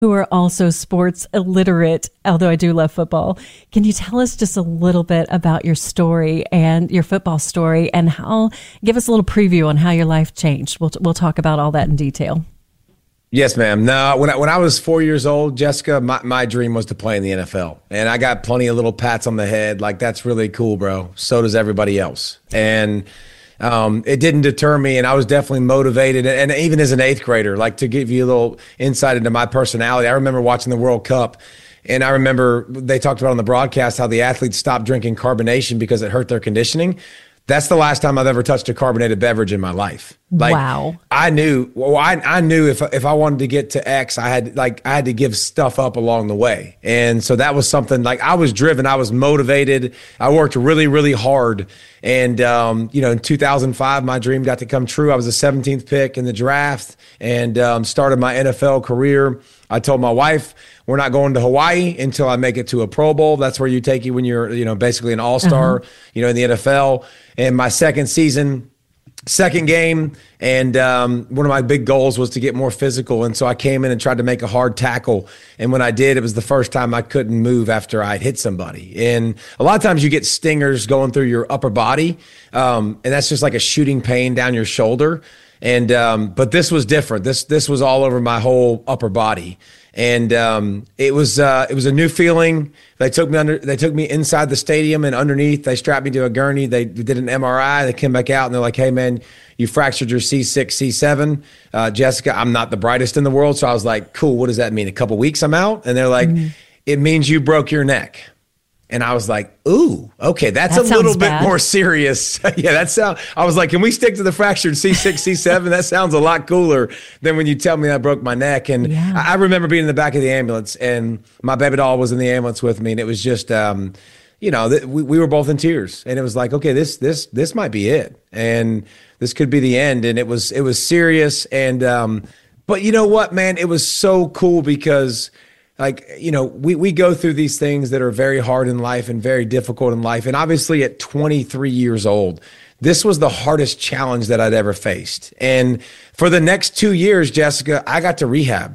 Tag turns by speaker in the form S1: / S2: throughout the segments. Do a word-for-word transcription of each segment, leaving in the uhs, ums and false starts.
S1: who are also sports illiterate, although I do love football. Can you tell us just a little bit about your story and your football story, and how, give us a little preview on how your life changed? We'll we'll talk about all that in detail.
S2: Yes, ma'am. No, when I, when I was four years old, Jessica, my, my dream was to play in the N F L. And I got plenty of little pats on the head. Like, that's really cool, bro. So does everybody else. And um, it didn't deter me. And I was definitely motivated. And even as an eighth grader, like, to give you a little insight into my personality, I remember watching the World Cup. And I remember they talked about on the broadcast how the athletes stopped drinking carbonation because it hurt their conditioning. That's the last time I've ever touched a carbonated beverage in my life. Like,
S1: wow.
S2: I knew, well, I, I knew if, if I wanted to get to X, I had like, I had to give stuff up along the way. And so that was something, like, I was driven, I was motivated. I worked really, really hard. And, um, you know, in two thousand five, my dream got to come true. I was the seventeenth pick in the draft and um, started my N F L career. I told my wife, we're not going to Hawaii until I make it to a Pro Bowl. That's where you take you when you're, you know, basically an all-star, uh-huh. you know, in the N F L. And my second season, second game, and um, one of my big goals was to get more physical. And so I came in and tried to make a hard tackle. And when I did, it was the first time I couldn't move after I'd hit somebody. And a lot of times you get stingers going through your upper body, um, and that's just like a shooting pain down your shoulder. And um, but this was different. This this was all over my whole upper body. And um, it was uh, it was a new feeling. They took me under. They took me inside the stadium, and underneath they strapped me to a gurney. They did an M R I. They came back out and they're like, "Hey, man, you fractured your C six, C seven." Uh, Jessica, I'm not the brightest in the world, so I was like, "Cool. What does that mean? A couple weeks, I'm out?" And they're like, mm-hmm. "It means you broke your neck." And I was like, ooh, okay, that's that a little bit bad. More serious. Yeah, that sound. I was like, can we stick to the fractured C six, C seven? That sounds a lot cooler than when you tell me I broke my neck. And yeah. I, I remember being in the back of the ambulance, and my baby doll was in the ambulance with me, and it was just, um, you know, th- we, we were both in tears, and it was like, okay, this this this might be it, and this could be the end. And it was it was serious, and um, but you know what, man, it was so cool because, like, you know, we, we go through these things that are very hard in life and very difficult in life. And obviously at twenty-three years old, this was the hardest challenge that I'd ever faced. And for the next two years, Jessica, I got to rehab.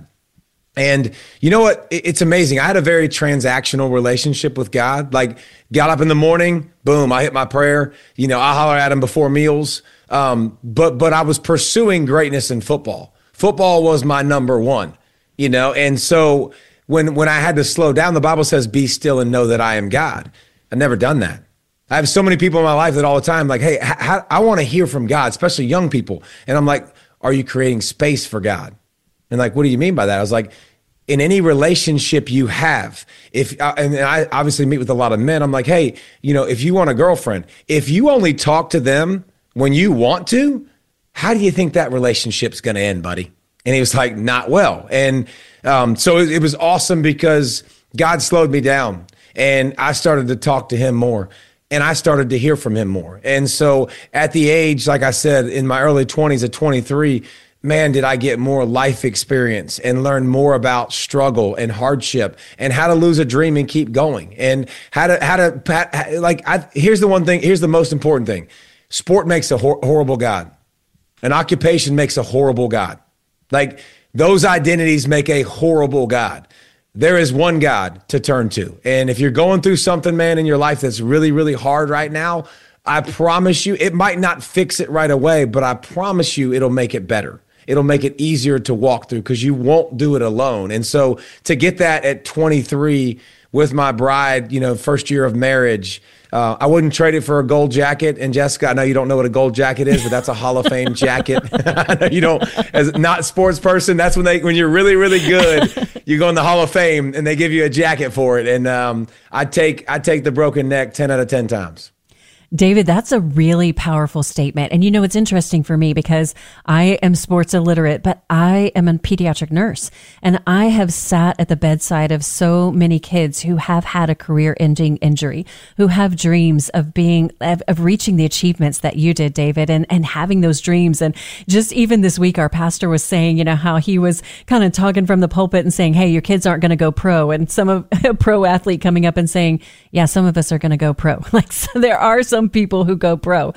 S2: And you know what? It's amazing. I had a very transactional relationship with God. Like, got up in the morning, boom, I hit my prayer. You know, I holler at him before meals. Um, but but I was pursuing greatness in football. Football was my number one, you know, and so When when I had to slow down, the Bible says, be still and know that I am God. I've never done that. I have so many people in my life that all the time, like, hey, how, I want to hear from God, especially young people. And I'm like, are you creating space for God? And like, what do you mean by that? I was like, in any relationship you have, if uh, and I obviously meet with a lot of men, I'm like, hey, you know, if you want a girlfriend, if you only talk to them when you want to, how do you think that relationship's going to end, buddy? And he was like, not well. And um, so it, it was awesome because God slowed me down and I started to talk to him more and I started to hear from him more. And so at the age, like I said, in my early twenties at twenty-three, man, did I get more life experience and learn more about struggle and hardship and how to lose a dream and keep going and how to, how to, like, I, here's the one thing, here's the most important thing. Sport makes a hor- horrible God. An occupation makes a horrible God. Like, those identities make a horrible God. There is one God to turn to. And if you're going through something, man, in your life that's really, really hard right now, I promise you, it might not fix it right away, but I promise you it'll make it better. It'll make it easier to walk through because you won't do it alone. And so to get that at twenty-three with my bride, you know, first year of marriage, Uh, I wouldn't trade it for a gold jacket. And Jessica, I know you don't know what a gold jacket is, but that's a Hall of Fame jacket. I know you don't, as not a sports person, that's when they, when you're really, really good, you go in the Hall of Fame and they give you a jacket for it. And um, I take, I take the broken neck ten out of ten times.
S1: David, that's a really powerful statement. And you know, it's interesting for me because I am sports illiterate, but I am a pediatric nurse. And I have sat at the bedside of so many kids who have had a career-ending injury, who have dreams of being, of, of reaching the achievements that you did, David, and, and having those dreams. And just even this week, our pastor was saying, you know, how he was kind of talking from the pulpit and saying, hey, your kids aren't going to go pro. And some of a pro athlete coming up and saying, yeah, some of us are going to go pro. Like, so there are some people who go pro.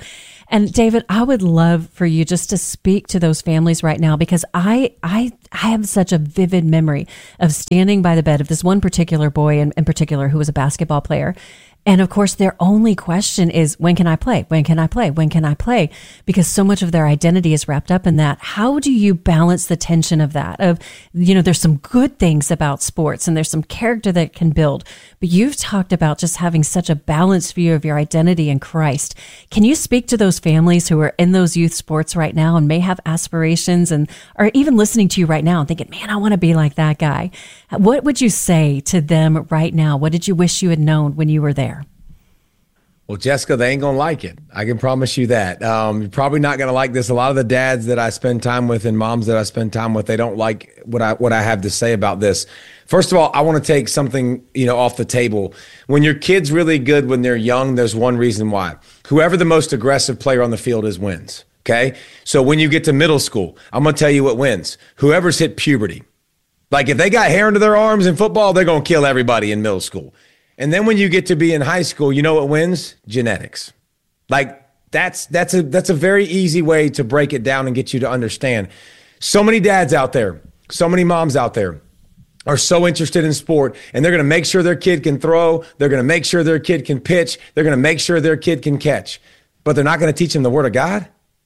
S1: And David, I would love for you just to speak to those families right now, because I I I have such a vivid memory of standing by the bed of this one particular boy in, in particular who was a basketball player. And of course, their only question is, when can I play? When can I play? When can I play? Because so much of their identity is wrapped up in that. How do you balance the tension of that? Of, you know, there's some good things about sports and there's some character that it can build, but you've talked about just having such a balanced view of your identity in Christ. Can you speak to those families who are in those youth sports right now and may have aspirations and are even listening to you right now and thinking, man, I want to be like that guy? What would you say to them right now? What did you wish you had known when you were there?
S2: Well, Jessica, they ain't going to like it. I can promise you that. Um, you're probably not going to like this. A lot of the dads that I spend time with and moms that I spend time with, they don't like what I what I have to say about this. First of all, I want to take something, you know, off the table. When your kid's really good when they're young, there's one reason why. Whoever the most aggressive player on the field is wins, okay? So when you get to middle school, I'm going to tell you what wins. Whoever's hit puberty. Like if they got hair under their arms in football, they're going to kill everybody in middle school. And then when you get to be in high school, you know what wins? Genetics. Like that's that's a that's a very easy way to break it down and get you to understand. So many dads out there, so many moms out there are so interested in sport, and they're going to make sure their kid can throw. They're going to make sure their kid can pitch. They're going to make sure their kid can catch. But they're not going to teach them the Word of God.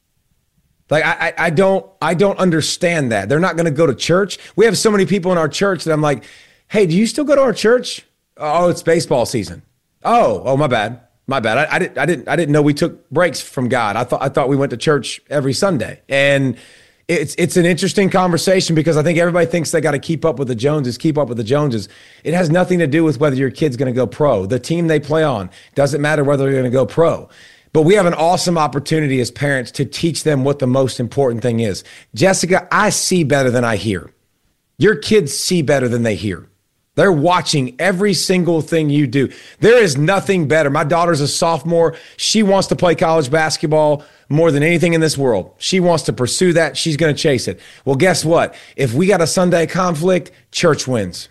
S2: Like I, I, I don't I don't understand that. They're not going to go to church. We have so many people in our church that I'm like, hey, do you still go to our church? Oh, it's baseball season. Oh, oh, my bad, my bad. I, I didn't, I didn't, I didn't know we took breaks from God. I thought, I thought we went to church every Sunday. And it's, it's an interesting conversation because I think everybody thinks they got to keep up with the Joneses, keep up with the Joneses. It has nothing to do with whether your kid's going to go pro. The team they play on doesn't matter whether they're going to go pro. But we have an awesome opportunity as parents to teach them what the most important thing is. Jessica, I see better than I hear. Your kids see better than they hear. They're watching every single thing you do. There is nothing better. My daughter's a sophomore. She wants to play college basketball more than anything in this world. She wants to pursue that. She's going to chase it. Well, guess what? If we got a Sunday conflict, church wins.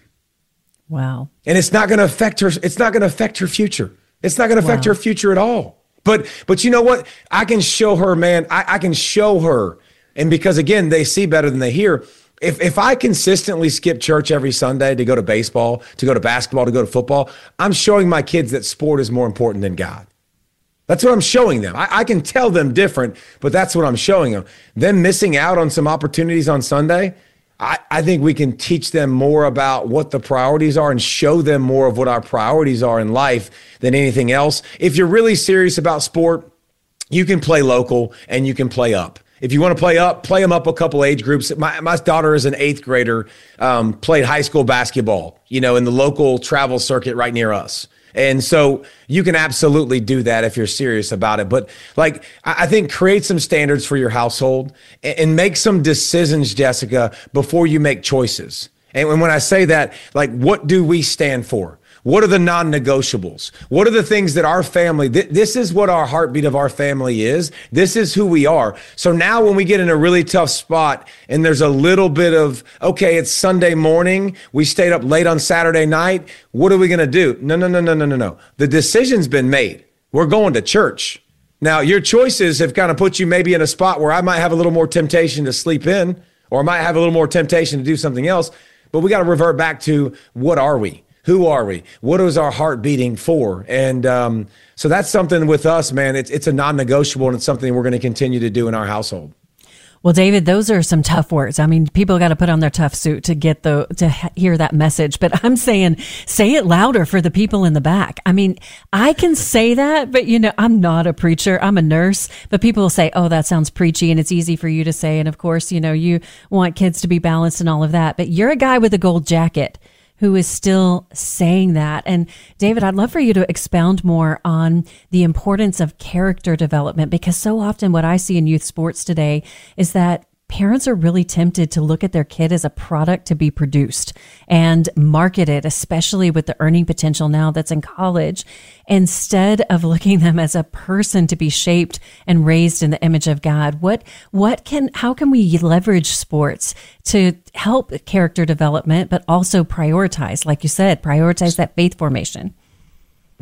S1: Wow.
S2: And it's not going to affect her. It's not going to affect her future. It's not going to affect wow. her future at all. But, but you know what? I can show her, man, I, I can show her. And because again, they see better than they hear. If if I consistently skip church every Sunday to go to baseball, to go to basketball, to go to football, I'm showing my kids that sport is more important than God. That's what I'm showing them. I, I can tell them different, but that's what I'm showing them. Them missing out on some opportunities on Sunday, I, I think we can teach them more about what the priorities are and show them more of what our priorities are in life than anything else. If you're really serious about sport, you can play local and you can play up. If you want to play up, play them up a couple age groups. My, my daughter is an eighth grader, um, played high school basketball, you know, in the local travel circuit right near us. And so you can absolutely do that if you're serious about it. But like, I think create some standards for your household and, and make some decisions, Jessica, before you make choices. And when I say that, like, what do we stand for? What are the non-negotiables? What are the things that our family, th- this is what our heartbeat of our family is. This is who we are. So now when we get in a really tough spot and there's a little bit of, okay, it's Sunday morning, we stayed up late on Saturday night, what are we going to do? No, no, no, no, no, no, no. The decision's been made. We're going to church. Now, your choices have kind of put you maybe in a spot where I might have a little more temptation to sleep in, or I might have a little more temptation to do something else, but we got to revert back to what are we? Who are we? What is our heart beating for? And um, so that's something with us, man. It's it's a non-negotiable, and it's something we're going to continue to do in our household.
S1: Well, David, those are some tough words. I mean, people got to put on their tough suit to get the to hear that message. But I'm saying, say it louder for the people in the back. I mean, I can say that, but you know, I'm not a preacher. I'm a nurse. But people will say, "Oh, that sounds preachy," and it's easy for you to say. And of course, you know, you want kids to be balanced and all of that. But you're a guy with a gold jacket who is still saying that. And David, I'd love for you to expound more on the importance of character development, because so often what I see in youth sports today is that parents are really tempted to look at their kid as a product to be produced and marketed, especially with the earning potential now that's in college, instead of looking at them as a person to be shaped and raised in the image of God. What, what can, how can we leverage sports to help character development, but also prioritize, like you said, prioritize that faith formation?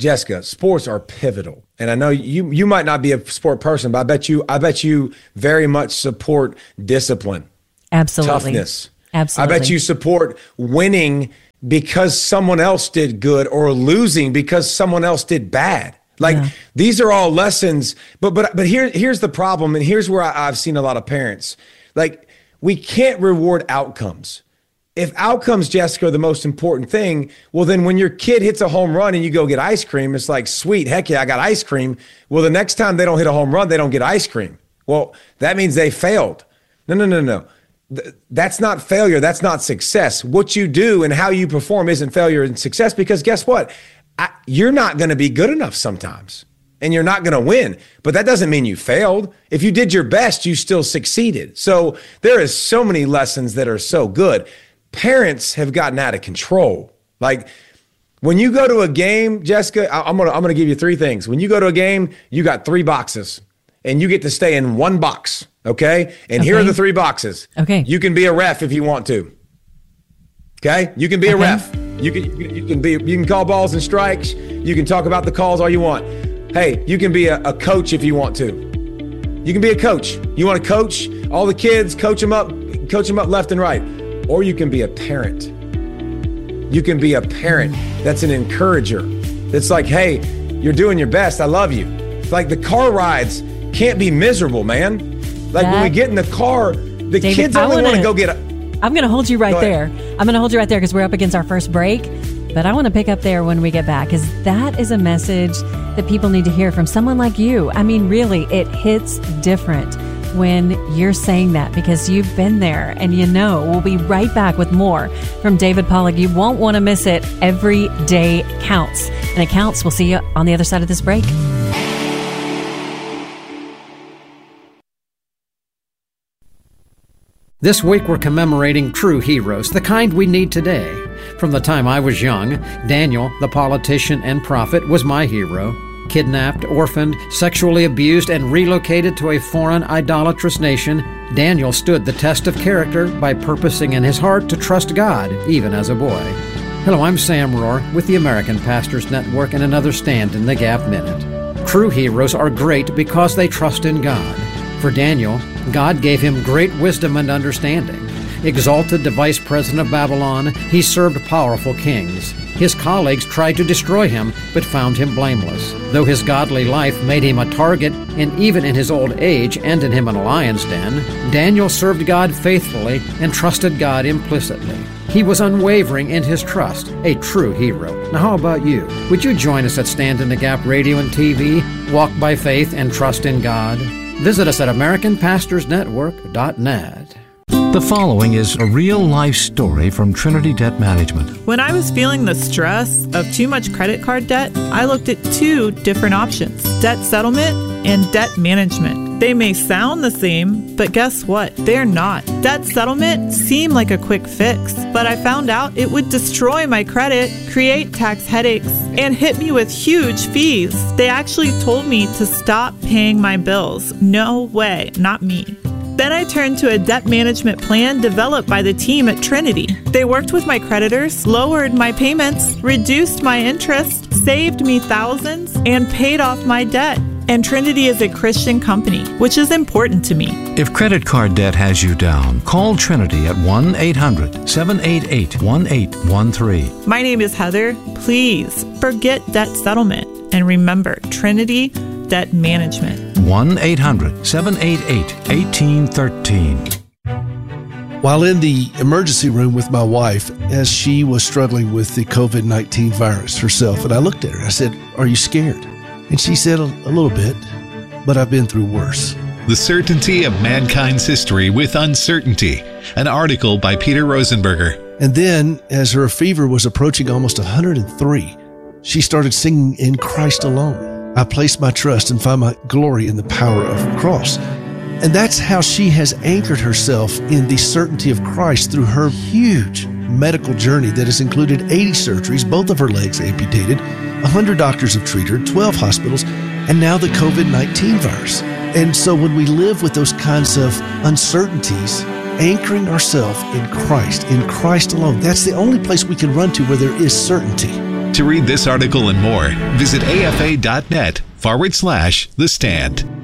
S2: Jessica, sports are pivotal. And I know you you might not be a sport person, but I bet you I bet you very much support discipline.
S1: Absolutely.
S2: Toughness.
S1: Absolutely.
S2: I bet you support winning because someone else did good, or losing because someone else did bad. Like yeah. These are all lessons, but but but here here's the problem, and here's where I, I've seen a lot of parents. Like, we can't reward outcomes. If outcomes, Jessica, are the most important thing, well, then when your kid hits a home run and you go get ice cream, it's like, sweet, heck yeah, I got ice cream. Well, the next time they don't hit a home run, they don't get ice cream. Well, that means they failed. No, no, no, no. That's not failure. That's not success. What you do and how you perform isn't failure and success, because guess what? I, you're not going to be good enough sometimes, and you're not going to win. But that doesn't mean you failed. If you did your best, you still succeeded. So there is so many lessons that are so good. Parents have gotten out of control. Like, when you go to a game, Jessica, I'm gonna I'm gonna give you three things. When you go to a game, you got three boxes, and you get to stay in one box. Okay, and okay. Here are the three boxes. Okay, you can be a ref if you want to. Okay, you can be okay. a ref. You can you can be you can call balls and strikes. You can talk about the calls all you want. Hey, you can be a, a coach if you want to. You can be a coach. You want to coach all the kids, coach them up, coach them up left and right. Or you can be a parent. You can be a parent that's an encourager. It's like, hey, you're doing your best. I love you. Like, the car rides can't be miserable, man. Like, that, when we get in the car, the David, kids only want to go get a...
S1: I'm going to hold you right there. I'm going to hold you right there because we're up against our first break. But I want to pick up there when we get back, because that is a message that people need to hear from someone like you. I mean, really, it hits different when you're saying that, because you've been there and you know. We'll be right back with more from David Pollack. You won't want to miss it. Every day counts, and it counts. We'll see you on the other side of this break.
S3: This week we're commemorating true heroes, the kind we need today. From the time I was young, Daniel, the politician and prophet, was my hero. Kidnapped, orphaned, sexually abused, and relocated to a foreign, idolatrous nation, Daniel stood the test of character by purposing in his heart to trust God, even as a boy. Hello, I'm Sam Rohr with the American Pastors Network and another Stand in the Gap Minute. True heroes are great because they trust in God. For Daniel, God gave him great wisdom and understanding. Exalted to vice president of Babylon, he served powerful kings. His colleagues tried to destroy him, but found him blameless. Though his godly life made him a target, and even in his old age ended him in a lion's den, Daniel served God faithfully and trusted God implicitly. He was unwavering in his trust, a true hero. Now, how about you? Would you join us at Stand in the Gap Radio and T V? Walk by faith and trust in God? Visit us at American Pastors Network dot net.
S4: The following is a real-life story from Trinity Debt Management.
S5: When I was feeling the stress of too much credit card debt, I looked at two different options: debt settlement and debt management. They may sound the same, but guess what? They're not. Debt settlement seemed like a quick fix, but I found out it would destroy my credit, create tax headaches, and hit me with huge fees. They actually told me to stop paying my bills. No way, not me. Then I turned to a debt management plan developed by the team at Trinity. They worked with my creditors, lowered my payments, reduced my interest, saved me thousands, and paid off my debt. And Trinity is a Christian company, which is important to me.
S4: If credit card debt has you down, call Trinity at one eight hundred seven eight eight one eight one three.
S5: My name is Heather. Please forget debt settlement and remember Trinity Debt Management.
S4: one eight hundred seven eight eight one eight one three.
S6: While in the emergency room with my wife, as she was struggling with the covid nineteen virus herself, and I looked at her, I said, "Are you scared?" And she said, a, a little bit, but I've been through worse.
S7: The Certainty of Mankind's History with Uncertainty, an article by Peter Rosenberger.
S6: And then, as her fever was approaching almost one hundred three, she started singing "In Christ Alone. I place my trust and find my glory in the power of the cross." And that's how she has anchored herself in the certainty of Christ through her huge medical journey that has included eighty surgeries, both of her legs amputated, one hundred doctors have treated her, twelve hospitals, and now the covid nineteen virus. And so when we live with those kinds of uncertainties, anchoring ourselves in Christ, in Christ alone, that's the only place we can run to where there is certainty.
S7: To read this article and more, visit afa.net forward slash The Stand.